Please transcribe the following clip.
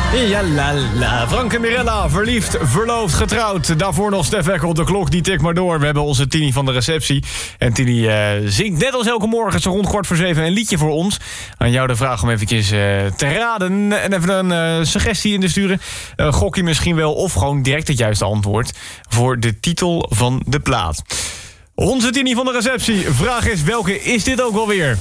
Ja, la, la. Frank en Mirella, verliefd, verloofd, getrouwd. Daarvoor nog Stef Ekkel, de klok die tikt maar door. We hebben onze Tini van de receptie. En Tini zingt net als elke morgen zo rond 6:45 een liedje voor ons. Aan jou de vraag om eventjes te raden en even een suggestie in te sturen. Gok je misschien wel of gewoon direct het juiste antwoord voor de titel van de plaat. Onze Tini van de receptie. Vraag is, welke is dit ook alweer?